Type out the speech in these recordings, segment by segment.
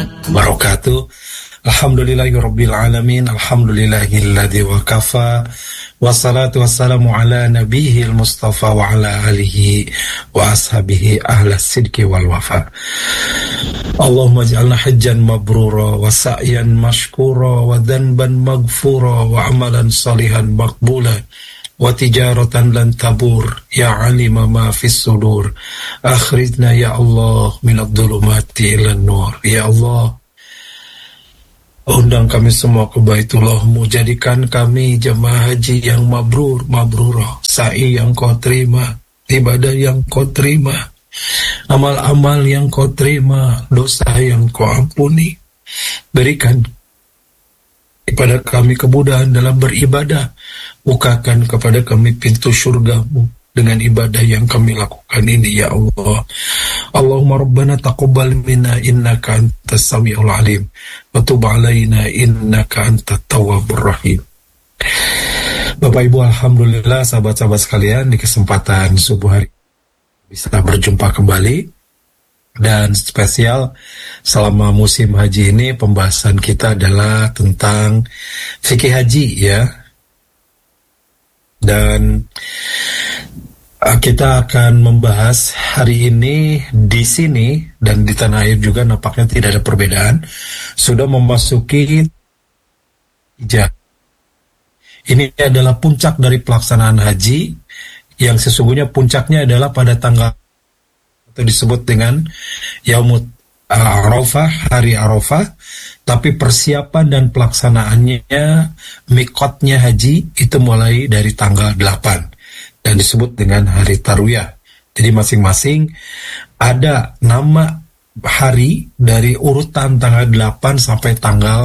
wabarakatuh. Alhamdulillahirabbil alamin, alhamdulillahilladzi wa kafa, wassalatu wassalamu ala nabiyil mustafa wa ala alihi wa ashabihi ahlas sidqi wal wafa. Allahumma ij'alna hajjan mabrura wa sa'yan mashkura wa dhanban maghfura wa amalan salihan maqbula wa tijaratan lan tabur ya alima ma fis sudur. Akhrijna ya Allah minadh dhulumati ilan nur. Ya Allah, undang kami semua ke Baitullah-Mu, jadikan kami jemaah haji yang mabrur, sa'i yang Kau terima, ibadah yang Kau terima, amal-amal yang Kau terima, dosa yang Kau ampuni. Berikan kepada kami kemudahan dalam beribadah, bukakan kepada kami pintu surga-Mu dengan ibadah yang kami lakukan ini, ya Allah. Allahumma rabbana taqabbal minna innaka antas samiul alim wa tub alaina innaka antat tawwabur rahim. Bapak Ibu, alhamdulillah sahabat-sahabat sekalian, di kesempatan subuh hari bisa berjumpa kembali, dan spesial selama musim haji ini pembahasan kita adalah tentang fikih haji, ya. Dan kita akan membahas hari ini di sini dan di tanah air juga nampaknya tidak ada perbedaan. Sudah memasuki hijrah. Ini adalah puncak dari pelaksanaan haji, yang sesungguhnya puncaknya adalah pada tanggal atau disebut dengan Yaumut Arafah, hari Arafah. Tapi persiapan dan pelaksanaannya, mikotnya haji itu mulai dari tanggal 8 dan disebut dengan hari Tarwiyah. Jadi masing-masing ada nama hari dari urutan tanggal 8 sampai tanggal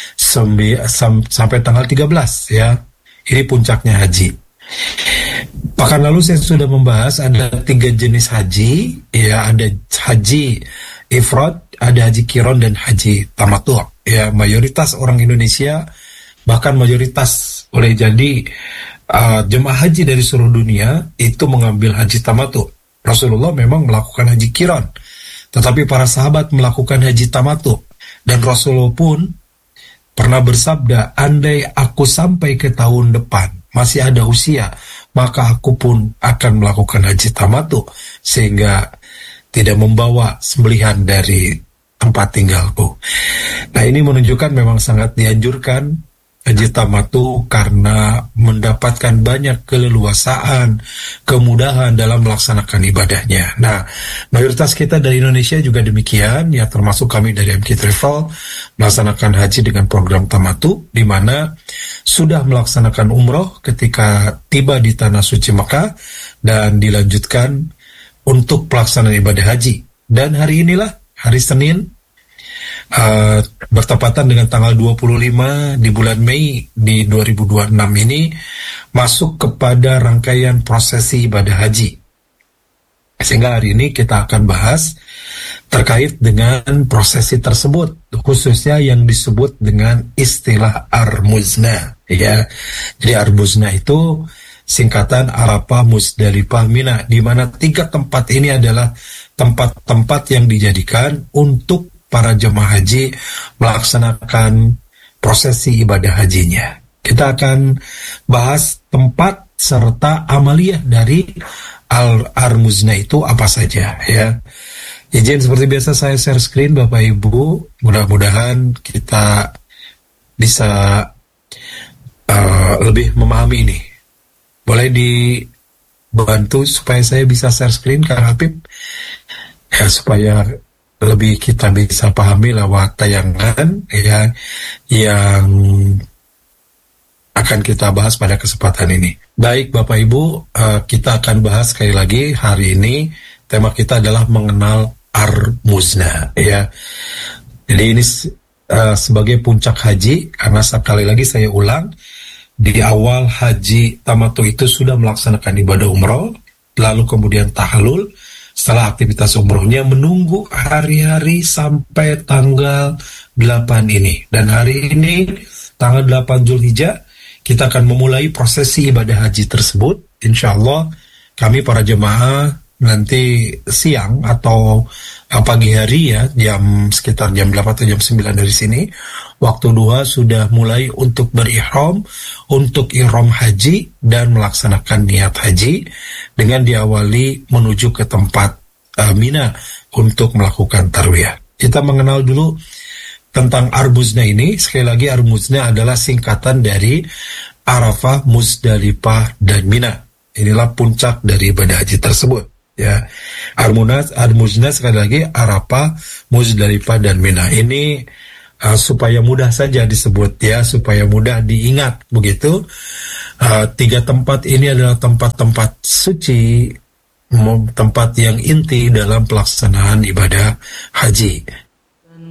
13, ya. Ini puncaknya haji. Pekan lalu saya sudah membahas ada 3 jenis haji, ya. Ada haji ifrad, ada haji kiron, dan haji tamattu'. Ya, mayoritas orang Indonesia, bahkan mayoritas boleh jadi jemaah haji dari seluruh dunia itu mengambil haji tamattu'. Rasulullah memang melakukan haji kiron, tetapi para sahabat melakukan haji tamattu'. Dan Rasulullah pun pernah bersabda, andai aku sampai ke tahun depan masih ada usia, maka aku pun akan melakukan haji tamattu', sehingga tidak membawa sembelihan dari tempat tinggalku. Nah, ini menunjukkan memang sangat dianjurkan haji tamattu' karena mendapatkan banyak keleluasaan, kemudahan dalam melaksanakan ibadahnya. Nah, mayoritas kita dari Indonesia juga demikian, ya, termasuk kami dari MK Travel melaksanakan haji dengan program tamattu', di mana sudah melaksanakan umroh ketika tiba di Tanah Suci Mekah dan dilanjutkan untuk pelaksanaan ibadah haji. Dan hari inilah, hari Senin, bertepatan dengan tanggal 25 di bulan Mei di 2026 ini, masuk kepada rangkaian prosesi ibadah haji. Sehingga hari ini kita akan bahas terkait dengan prosesi tersebut, khususnya yang disebut dengan istilah Ar-Muzna, ya. Jadi Ar-Muzna itu singkatan Arafah, Muzdalifah, Mina, di mana 3 tempat ini adalah tempat-tempat yang dijadikan untuk para jemaah haji melaksanakan prosesi ibadah hajinya. Kita akan bahas tempat serta amaliyah dari Ar-Muzna itu apa saja, ya. Izin seperti biasa saya share screen Bapak Ibu, mudah-mudahan kita bisa lebih memahami ini. Boleh dibantu supaya saya bisa share screen, Kak Habib, ya, supaya lebih kita bisa pahami lewat tayangan, ya, yang akan kita bahas pada kesempatan ini. Baik Bapak Ibu, kita akan bahas sekali lagi hari ini, tema kita adalah mengenal Ar-Muzna, ya. Jadi ini sebagai puncak haji, karena sekali lagi saya ulang, di awal haji tamattu' itu sudah melaksanakan ibadah umroh, lalu kemudian tahalul. Setelah aktivitas umrohnya menunggu hari-hari sampai tanggal 8 ini. Dan hari ini, tanggal 8 Zulhijjah, kita akan memulai prosesi ibadah haji tersebut. Insya Allah, kami para jemaah nanti siang atau pagi hari ya, sekitar jam 8 atau jam 9 dari sini, waktu duha sudah mulai untuk berihram, untuk ihram haji dan melaksanakan niat haji dengan diawali menuju ke tempat Mina untuk melakukan tarwiyah. Kita mengenal dulu tentang Arbuzna ini. Sekali lagi, Arbuzna adalah singkatan dari Arafah, Muzdalifah, dan Mina. Inilah puncak dari ibadah haji tersebut. Ya, Arbuzna sekali lagi Arafah, Muzdalifah, dan Mina. Ini supaya mudah saja disebut ya, supaya mudah diingat begitu. Tiga tempat ini adalah tempat-tempat suci, tempat yang inti dalam pelaksanaan ibadah haji.